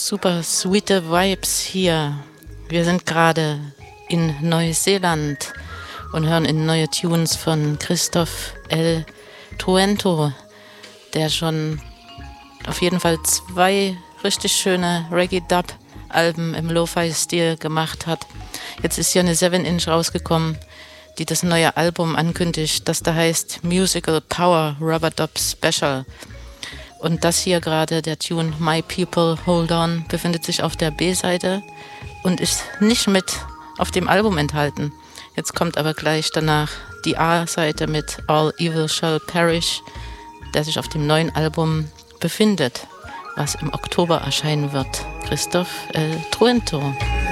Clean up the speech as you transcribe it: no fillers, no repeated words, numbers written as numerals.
Super sweete Vibes hier. Wir sind gerade in Neuseeland und hören in neue Tunes von Christoph L. Truento, der schon auf jeden Fall 2 richtig schöne Reggae-Dub-Alben im Lo-Fi-Stil gemacht hat. Jetzt ist hier eine 7-Inch rausgekommen, die das neue Album ankündigt, das da heißt Musical Power Rubber Dub Special. Und das hier gerade, der Tune My People Hold On, befindet sich auf der B-Seite und ist nicht mit auf dem Album enthalten. Jetzt kommt aber gleich danach die A-Seite mit All Evil Shall Perish, der sich auf dem neuen Album befindet, was im Oktober erscheinen wird. Christoph L. Truento.